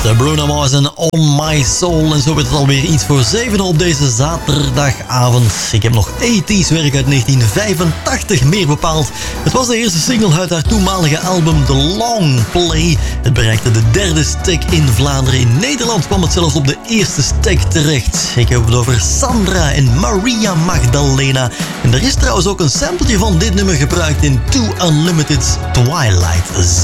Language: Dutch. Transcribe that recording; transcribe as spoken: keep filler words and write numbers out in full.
De Bruno Mars en On My Soul. En zo werd het alweer iets voor zeven op deze zaterdagavond. Ik heb nog eighties werk uit negentien vijfentachtig, meer bepaald. Het was de eerste single uit haar toenmalige album The Long Play. Het bereikte de derde stack in Vlaanderen. In Nederland kwam het zelfs op de eerste stack terecht. Ik heb het over Sandra en Maria Magdalena. En er is trouwens ook een sampletje van dit nummer gebruikt in Two Unlimited's Twilight Zone.